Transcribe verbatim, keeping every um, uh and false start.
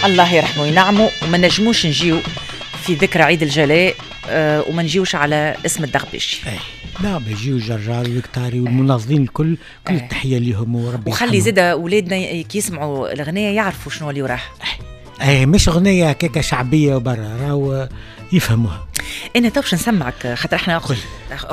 الله يرحمه وينعمه، وما نجموش نجيو في ذكرى عيد الجلاء أه وما نجيوش على اسم الدغبشي. لا بيجيو جرجار ويكتاري والمناظرين الكل كل أي. التحية لهم وربي وخلي زيدا أولادنا كي يسمعوا الأغنية يعرفوا شنو اللي وراه. اي مش أغنية كيكة شعبية وبرا راهو يفهموها. أنا توش نسمعك خاطر احنا